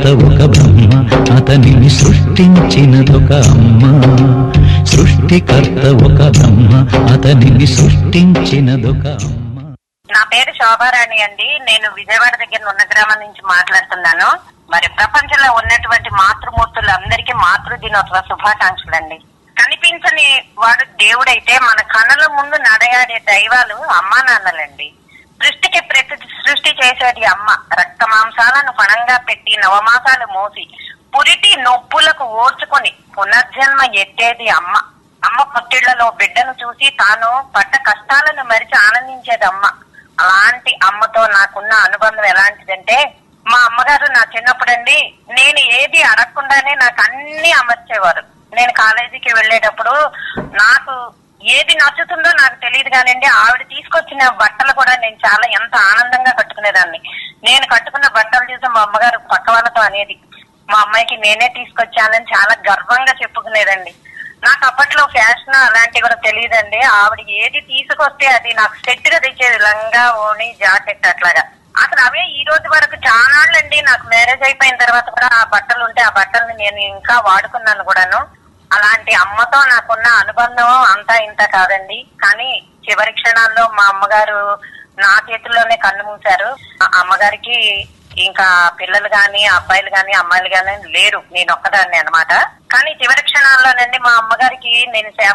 ఒక బ్రహ్మ, అతనిని సృష్టించినదొక అమ్మ. సృష్టికర్త ఒక బ్రహ్మ, అతనిని సృష్టించినదొక అమ్మ. నా పేరు శోభారాణి అండి. నేను విజయవాడ దగ్గర ఉన్న గ్రామం నుంచి మాట్లాడుతున్నాను. మరి ప్రపంచంలో ఉన్నటువంటి మాతృమూర్తులు అందరికీ మాతృ దినోత్సవ శుభాకాంక్షలు అండి. కనిపించని వాడు దేవుడైతే మన కళ్ళ ముందు నడయాడే దైవాలు అమ్మా నాన్నలండి. సృష్టికి సృష్టి చేసేది అమ్మ. రక్త మాంసాలను పణంగా పెట్టి నవమాసాలు మోసి పురిటి నొప్పులకు ఓర్చుకొని పునర్జన్మ ఎత్తేది అమ్మ. అమ్మ పొత్తిళ్లలో బిడ్డను చూసి తాను పడ్డ కష్టాలను మరిచి ఆనందించేది అమ్మ. అలాంటి అమ్మతో నాకున్న అనుబంధం ఎలాంటిదంటే, మా అమ్మగారు నా చిన్నప్పుడండి నేను ఏది అడగకుండానే నాకు అన్ని అమర్చేవారు. నేను కాలేజీకి వెళ్ళేటప్పుడు నాకు ఏది నచ్చుతుందో నాకు తెలియదు కానండి, ఆవిడ తీసుకొచ్చిన బట్టలు కూడా నేను చాలా ఎంత ఆనందంగా కట్టుకునేదాన్ని. నేను కట్టుకున్న బట్టలు చూసి మా అమ్మగారు పక్క వాళ్ళతో అనేది, మా అమ్మాయికి నేనే తీసుకొచ్చానని చాలా గర్వంగా చెప్పుకునేదండి. నాకు అప్పట్లో ఫ్యాషన్ అలాంటివి కూడా తెలియదండి. ఆవిడ ఏది తీసుకొస్తే అది నాకు సెట్ గా తెచ్చేది, లంగా ఓణి జాకెట్ అట్లాగా. అసలు అవే ఈ రోజు వరకు చాలాళ్ళండి. నాకు మ్యారేజ్ అయిపోయిన తర్వాత కూడా ఆ బట్టలు ఉంటే ఆ బట్టల్ని నేను ఇంకా వాడుకున్నాను కూడాను. అలాంటి అమ్మతో నాకున్న అనుబంధం అంతా ఇంత కాదండి. కానీ చివరి క్షణాల్లో మా అమ్మగారు నా చేతుల్లోనే కన్ను మూశారు. అమ్మగారికి ఇంకా పిల్లలు గాని అబ్బాయిలు గాని అమ్మాయిలు గాని లేరు, నేను ఒక్కదాన్ని అన్నమాట. కానీ చివరి క్షణాల్లోనండి మా అమ్మగారికి నేను